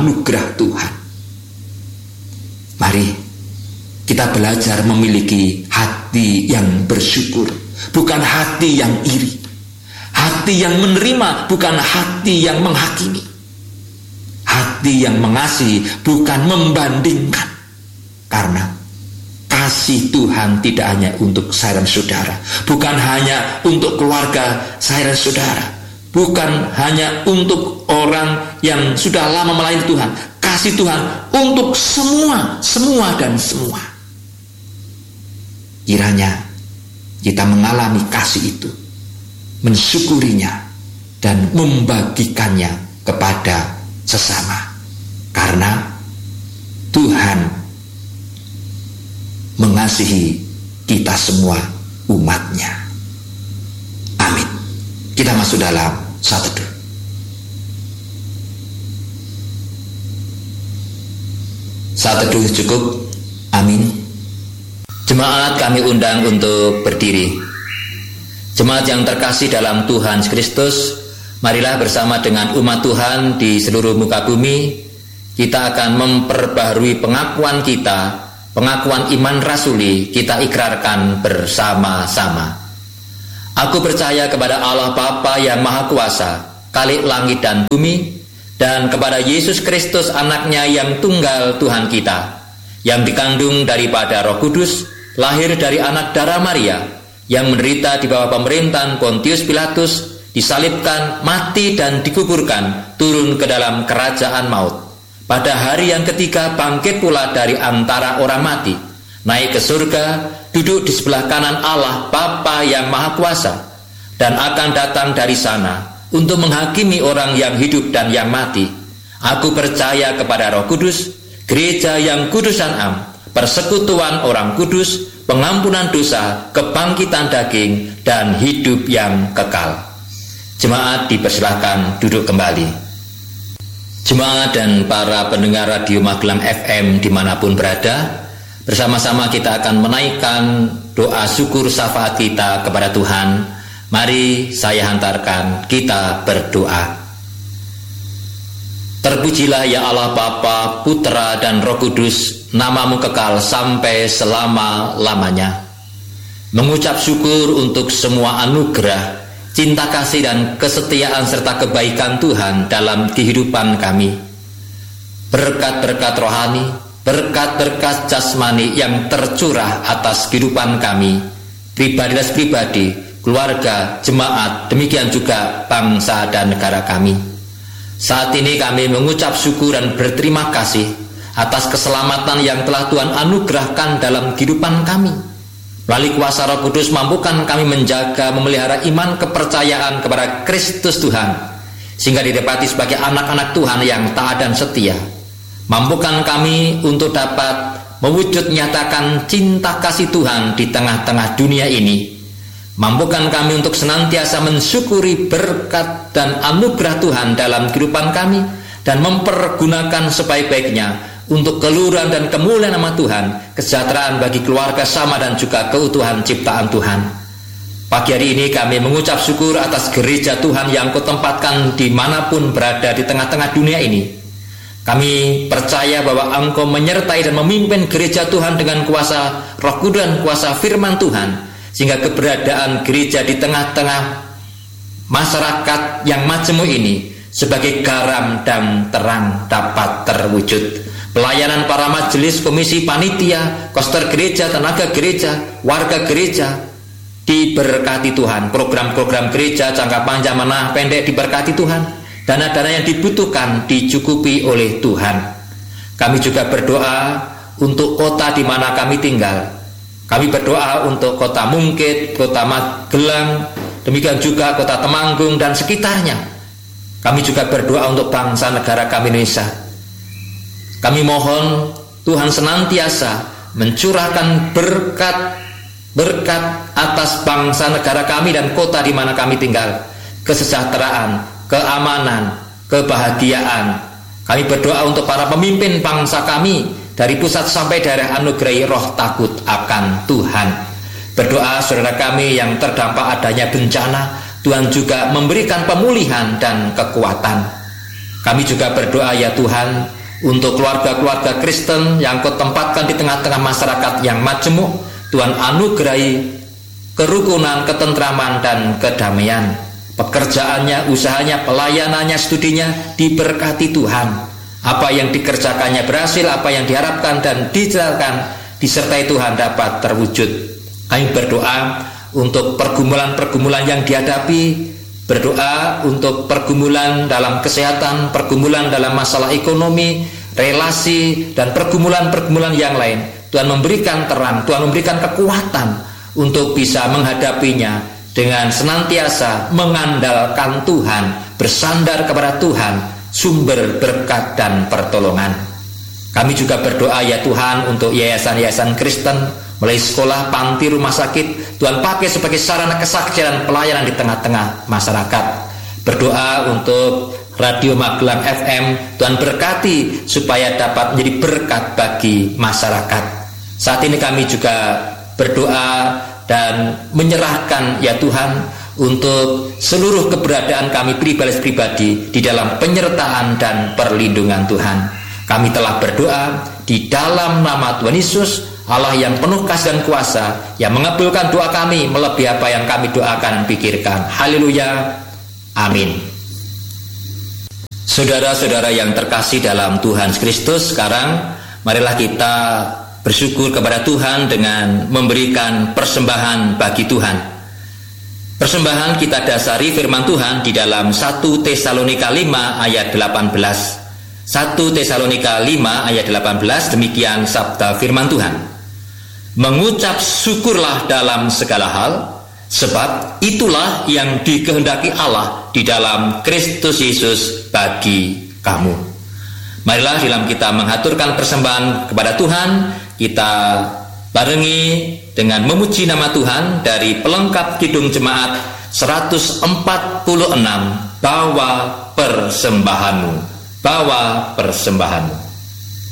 anugerah Tuhan. Mari kita belajar memiliki hati yang bersyukur, bukan hati yang iri. Hati yang menerima, bukan hati yang menghakimi. Hati yang mengasihi, bukan membandingkan. Karena kasih Tuhan tidak hanya untuk saya dan saudara, bukan hanya untuk keluarga saya dan saudara, bukan hanya untuk orang yang sudah lama melayani Tuhan. Kasih Tuhan untuk semua dan semua. Kiranya kita mengalami kasih itu, mensyukurinya, dan membagikannya kepada sesama. Karena Tuhan mengasihi kita semua umatnya. Amin. Kita masuk dalam saat teduh. Saat teduh cukup. Amin. Jemaat kami undang untuk berdiri. Jemaat yang terkasih dalam Tuhan Kristus, marilah bersama dengan umat Tuhan di seluruh muka bumi, kita akan memperbaharui pengakuan kita, pengakuan iman rasuli, kita ikrarkan bersama-sama. Aku percaya kepada Allah Bapa yang Maha Kuasa, Khalik langit dan bumi, dan kepada Yesus Kristus anaknya yang tunggal Tuhan kita, yang dikandung daripada Roh Kudus, lahir dari anak darah Maria, yang menderita di bawah pemerintahan Pontius Pilatus, disalibkan, mati dan dikuburkan, turun ke dalam kerajaan maut. Pada hari yang ketiga bangkit pula dari antara orang mati, naik ke surga, duduk di sebelah kanan Allah Bapa yang Maha Kuasa, dan akan datang dari sana untuk menghakimi orang yang hidup dan yang mati. Aku percaya kepada Roh Kudus, gereja yang kudus dan am, persekutuan orang kudus, pengampunan dosa, kebangkitan daging, dan hidup yang kekal. Jemaat dipersilahkan duduk kembali. Jemaat dan para pendengar Radio Magelang FM dimanapun berada, bersama-sama kita akan menaikkan doa syukur syafaat kita kepada Tuhan. Mari saya hantarkan, kita berdoa. Terpujilah ya Allah Bapa, Putra dan Roh Kudus, namamu kekal sampai selama-lamanya. Mengucap syukur untuk semua anugerah, cinta kasih dan kesetiaan serta kebaikan Tuhan dalam kehidupan kami. Berkat-berkat rohani, berkat-berkat jasmani yang tercurah atas kehidupan kami, pribadi, keluarga, jemaat, demikian juga bangsa dan negara kami. Saat ini kami mengucap syukur dan berterima kasih atas keselamatan yang telah Tuhan anugerahkan dalam kehidupan kami. Melalui kuasa Roh Kudus, mampukan kami menjaga, memelihara iman kepercayaan kepada Kristus Tuhan, sehingga didapati sebagai anak-anak Tuhan yang taat dan setia. Mampukan kami untuk dapat mewujud nyatakan cinta kasih Tuhan di tengah-tengah dunia ini. Mampukan kami untuk senantiasa mensyukuri berkat dan anugerah Tuhan dalam kehidupan kami, dan mempergunakan sebaik-baiknya untuk keluhuran dan kemuliaan nama Tuhan, kesejahteraan bagi keluarga sama dan juga keutuhan ciptaan Tuhan. Pagi hari ini kami mengucap syukur atas gereja Tuhan yang Kau tempatkan dimanapun berada di tengah-tengah dunia ini. Kami percaya bahwa Engkau menyertai dan memimpin gereja Tuhan dengan kuasa Roh Kudus dan kuasa firman Tuhan, sehingga keberadaan gereja di tengah-tengah masyarakat yang majemuk ini sebagai garam dan terang dapat terwujud. Pelayanan para majelis, komisi, panitia, koster gereja, tenaga gereja, warga gereja diberkati Tuhan. Program-program gereja jangka panjang menengah pendek diberkati Tuhan. Dana-dana yang dibutuhkan dicukupi oleh Tuhan. Kami juga berdoa untuk kota di mana kami tinggal. Kami berdoa untuk kota Mungkit, kota Magelang, demikian juga kota Temanggung dan sekitarnya. Kami juga berdoa untuk bangsa negara kami Indonesia. Kami mohon Tuhan senantiasa mencurahkan berkat atas bangsa negara kami dan kota di mana kami tinggal. Kesejahteraan, keamanan, kebahagiaan. Kami berdoa untuk para pemimpin bangsa kami, dari pusat sampai daerah, anugerahi roh takut akan Tuhan. Berdoa saudara kami yang terdampak adanya bencana, Tuhan juga memberikan pemulihan dan kekuatan. Kami juga berdoa ya Tuhan untuk keluarga-keluarga Kristen yang Kau tempatkan di tengah-tengah masyarakat yang majemuk. Tuhan anugerahi kerukunan, ketentraman, dan kedamaian. Pekerjaannya, usahanya, pelayanannya, studinya diberkati Tuhan. Apa yang dikerjakannya berhasil, apa yang diharapkan dan dijalankan disertai Tuhan dapat terwujud. Kami berdoa untuk pergumulan-pergumulan yang dihadapi, berdoa untuk pergumulan dalam kesehatan, pergumulan dalam masalah ekonomi, relasi, dan pergumulan-pergumulan yang lain. Tuhan memberikan terang, Tuhan memberikan kekuatan untuk bisa menghadapinya dengan senantiasa mengandalkan Tuhan, bersandar kepada Tuhan, sumber berkat dan pertolongan. Kami juga berdoa ya Tuhan untuk yayasan-yayasan Kristen, mulai sekolah, panti, rumah sakit, Tuhan pakai sebagai sarana kesaksian dan pelayanan di tengah-tengah masyarakat. Berdoa untuk Radio Magelang FM, Tuhan berkati supaya dapat menjadi berkat bagi masyarakat. Saat ini kami juga berdoa dan menyerahkan ya Tuhan untuk seluruh keberadaan kami pribadi di dalam penyertaan dan perlindungan Tuhan. Kami telah berdoa di dalam nama Tuhan Yesus, Allah yang penuh kasih dan kuasa, yang mengabulkan doa kami melebihi apa yang kami doakan dan pikirkan. Haleluya. Amin. Saudara-saudara yang terkasih dalam Tuhan Kristus, sekarang marilah kita bersyukur kepada Tuhan dengan memberikan persembahan bagi Tuhan. Persembahan kita dasari firman Tuhan di dalam 1 Tesalonika 5 ayat 18. 1 Tesalonika 5 ayat 18, demikian sabda firman Tuhan. Mengucap syukurlah dalam segala hal, sebab itulah yang dikehendaki Allah di dalam Kristus Yesus bagi kamu. Marilah dalam kita mengaturkan persembahan kepada Tuhan, kita barengi dengan memuji nama Tuhan dari pelengkap Kidung Jemaat 146, bawa persembahanmu, bawa persembahanmu.